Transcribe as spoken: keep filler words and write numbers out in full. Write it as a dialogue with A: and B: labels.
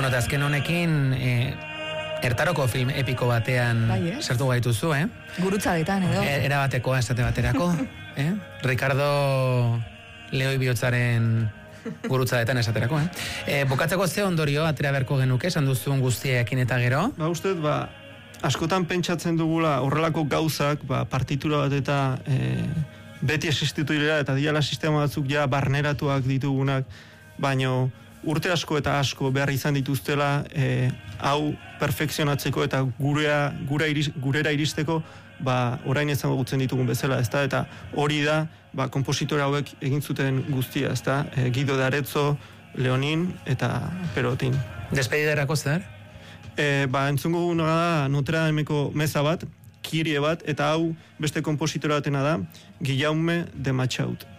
A: Bueno, eta azken honekin, e, ertaroko film epiko batean
B: bai, eh?
A: sartu gaituzu, eh?
B: Gurutzadetan, edo?
A: E, era batekoa esate baterako, eh? Ricardo Leoi bihotzaren gurutzadetan esaterako, eh? E, bukatzeko ze ondorio atera beharko genuke, esan duzun guztiekin eta gero?
C: Ba, uste, ba, askotan pentsatzen dugula horrelako gauzak, ba, partitura bat eta e, beti existitu dira, eta diala sistema batzuk ja barneratuak ditugunak, baino urte asko eta asko behar izan dituztela e, hau perfekzionatzeko eta gurea, gura iris, gurera iristeko, ba, orain ezagutzen ditugun bezala, ezta? Eta hori da, ba, kompositore hauek egin zuten guztia, ezta? E, Guido de Arezzo, Leonin eta Perotin.
A: Despediderako zer?
C: E, ba, entzungo guna da Notre Dameko meza bat, kirie bat, eta hau beste kompositore batena da, Guillaume de Machaut.